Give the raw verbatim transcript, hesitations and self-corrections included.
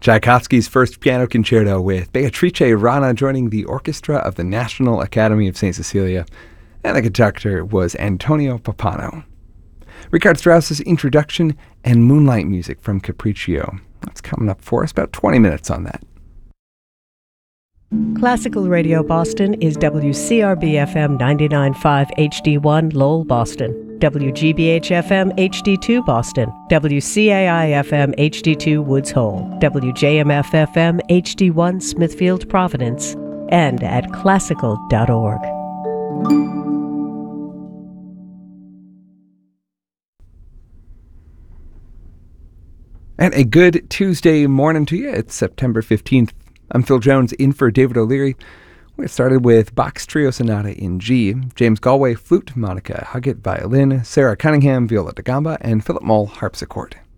Tchaikovsky's First Piano Concerto with Beatrice Rana joining the orchestra of the National Academy of Saint Cecilia, and the conductor was Antonio Pappano. Richard Strauss's Introduction and Moonlight music from Capriccio. That's coming up for us, about twenty minutes on that. Classical Radio Boston is W C R B F M ninety-nine point five H D one Lowell, Boston, W G B H F M H D two Boston, W C A I F M H D two Woods Hole, W J M F F M H D one Smithfield, Providence, and at classical dot org. And a good Tuesday morning to you. It's September fifteenth. I'm Phil Jones, in for David O'Leary. We started with Bach's Trio Sonata in G, James Galway, flute, Monica Huggett, violin, Sarah Cunningham, viola da gamba, and Philip Moll, harpsichord.